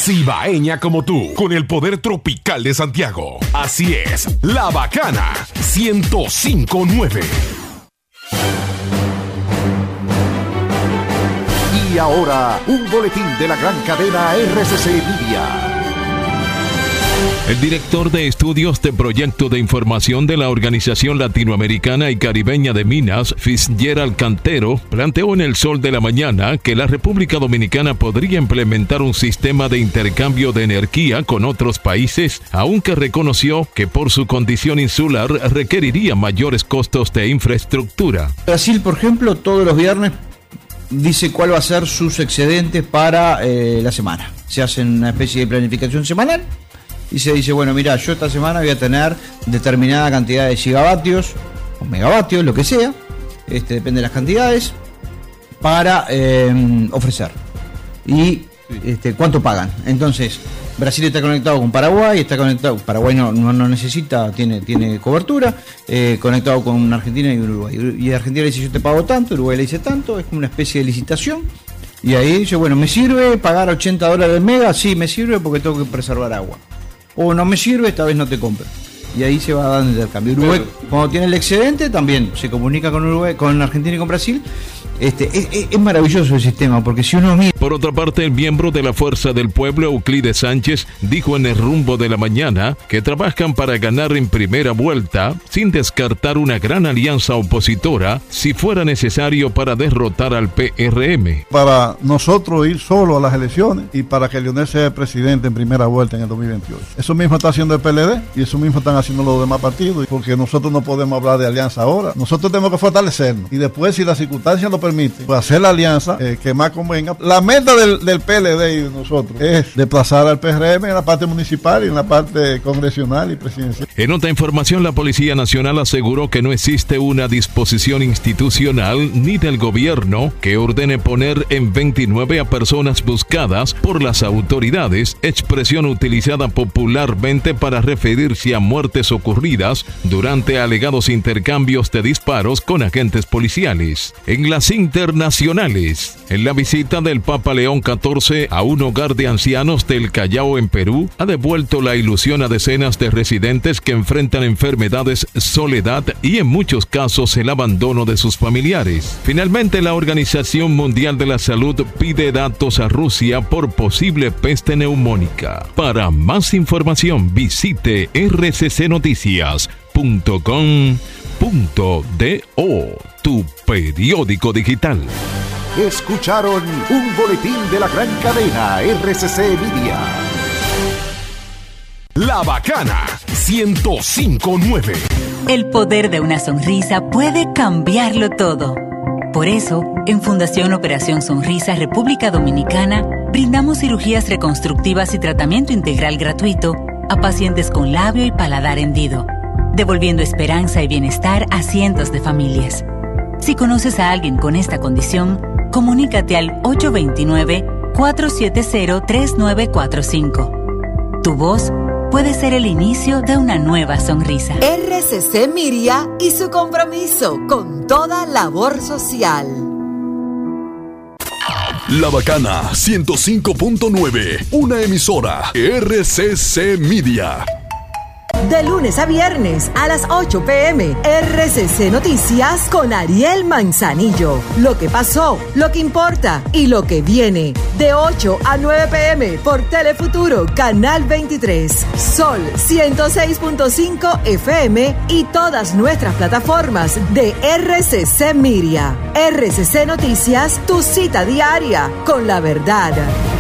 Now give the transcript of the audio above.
cibaeña como tú, con el poder tropical de Santiago. Así es, La Bacana 105.9. Y ahora, un boletín de la gran cadena RCC Media. El director de estudios de Proyecto de Información de la Organización Latinoamericana y Caribeña de Minas, Fitzgerald Cantero, planteó en El Sol de la Mañana que la República Dominicana podría implementar un sistema de intercambio de energía con otros países, aunque reconoció que por su condición insular requeriría mayores costos de infraestructura. Brasil, por ejemplo, todos los viernes dice cuál va a ser sus excedentes para la semana. Se hace una especie de planificación semanal y se dice, bueno, mira, yo esta semana voy a tener determinada cantidad de gigavatios o megavatios, lo que sea, depende de las cantidades, para ofrecer. Y cuánto pagan. Entonces, Brasil está conectado con Paraguay, está conectado, Paraguay no necesita, tiene cobertura, conectado con Argentina y Uruguay. Y Argentina le dice, yo te pago tanto, Uruguay le dice tanto, es como una especie de licitación. Y ahí dice, bueno, ¿me sirve pagar $80 el mega? Sí, me sirve porque tengo que preservar agua. O no me sirve, esta vez no te compro. Y ahí se va dando el intercambio. Uruguay, cuando tiene el excedente, también se comunica con Uruguay, con Argentina y con Brasil. Es maravilloso el sistema, porque si uno mira... Por otra parte, el miembro de la Fuerza del Pueblo, Euclides Sánchez, dijo en El Rumbo de la Mañana que trabajan para ganar en primera vuelta, sin descartar una gran alianza opositora, si fuera necesario para derrotar al PRM. Para nosotros ir solo a las elecciones y para que Leonel sea presidente en primera vuelta en el 2028. Eso mismo está haciendo el PLD y eso mismo están haciendo los demás partidos, porque nosotros no podemos hablar de alianza ahora. Nosotros tenemos que fortalecernos y después, si las circunstancias lo permite, pues hacer la alianza que más convenga. La meta del PLD y de nosotros es desplazar al PRM en la parte municipal y en la parte congresional y presidencial. En otra información, la Policía Nacional aseguró que no existe una disposición institucional ni del gobierno que ordene poner en 29 a personas buscadas por las autoridades, expresión utilizada popularmente para referirse a muertes ocurridas durante alegados intercambios de disparos con agentes policiales. En las internacionales, en la visita del Papa León XIV a un hogar de ancianos del Callao en Perú, ha devuelto la ilusión a decenas de residentes que enfrentan enfermedades, soledad y en muchos casos el abandono de sus familiares. Finalmente, la Organización Mundial de la Salud pide datos a Rusia por posible peste neumónica. Para más información, visite rccnoticias.com.do, tu periódico digital. Escucharon un boletín de la gran cadena RCC Media. La Bacana 105.9. El poder de una sonrisa puede cambiarlo todo. Por eso, en Fundación Operación Sonrisa República Dominicana, brindamos cirugías reconstructivas y tratamiento integral gratuito a pacientes con labio y paladar hendido, devolviendo esperanza y bienestar a cientos de familias. Si conoces a alguien con esta condición, comunícate al 829-470-3945. Tu voz puede ser el inicio de una nueva sonrisa. RCC Miria y su compromiso con toda labor social. La Bacana 105.9, una emisora RCC Media. De lunes a viernes a las 8 p.m. RCC Noticias con Ariel Manzanillo. Lo que pasó, lo que importa y lo que viene. De 8 a 9 p.m. por Telefuturo, Canal 23. Sol 106.5 FM y todas nuestras plataformas de RCC Media. RCC Noticias, tu cita diaria con la verdad.